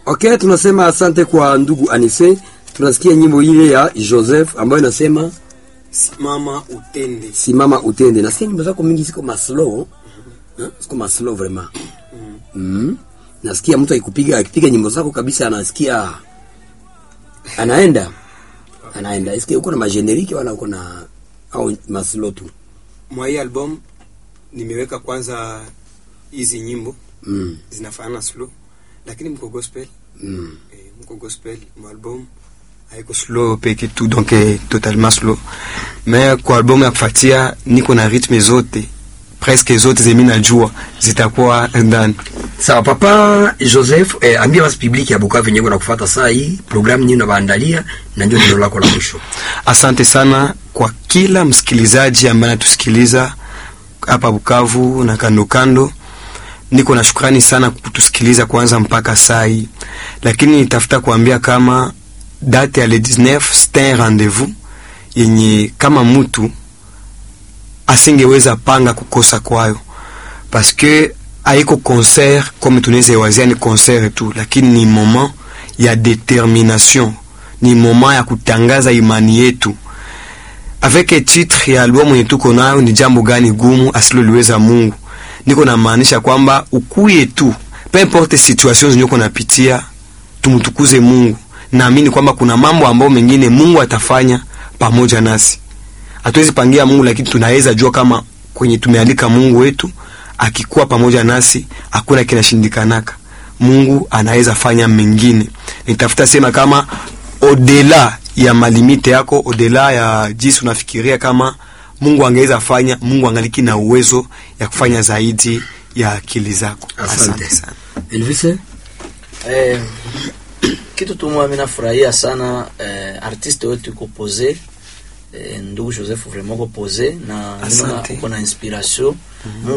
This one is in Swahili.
Okay, tunasema asante kwa ndugu Anise. Tunasikia nyimbo ile ya Joseph ambayo inasema Simama Utende. Simama Utende. Nasikia nyimbo zako mingi ziko maslow. Ziko maslow vraiment. Nasikia mtu akipiga nyimbo zako kabisa anasikia anaenda. Isikia uko na majeneriki wala uko na au maslow tu. Mwa hii album nimeweka kwanza hizi nyimbo zinafanana slow, lakini mko gospel. Mko gospel mwa album haiko slow peke tu, donc totalement slow. Mais kwa album ya kufuatia niko na rythme zote, presque zote zemi najua zitakuwa ndani. Sawa papa Joseph, ambia basi public ya Bukavu yenyewe na kufuata saa hii program nyingi na baandalia na ndio neno lako la mwisho. Asante sana kwa kila msikilizaji ambaye anatusikiliza hapa Bukavu na kando kando. Niko na shukrani sana kutusikiliza kwanza mpaka saa hii. Lakini nitafuta kuambia kama date ya le 19 c'est un rendez-vous yenye kama mtu asingeweza panga kukosa kwayo, parce que haiko concert comme tunaweza wazia ni concert tu, lakini ni moment ya determination, ni moment ya kutangaza imani yetu. Avec titre ya album yetu konayo ni jambo gani gumu asiloliweza Mungu. Niko na maanisha kwamba ukuye tu, peu importe situation zinyo napitia, tumtukuze Mungu. Naamini kwamba kuna mambo ambayo mengine Mungu atafanya pamoja nasi. Hatuwezi pangia Mungu, lakini tunaweza jua kama kwenye tumealika Mungu wetu akikuwa pamoja nasi hakuna kinashindikanaka. Mungu anaweza fanya mengine. Nitafuta sema kama odela ya malimite yako, odela ya jinsi unafikiria kama Mungu angeweza fanya, Mungu angaliki na uwezo ya kufanya zaidi ya akili zako. Asante sana. Elvise? Kitu tumwa mimi nafurahia sana artiste wetu yuko pose, ndugu Joseph vraiment ko pose na uko na inspiration.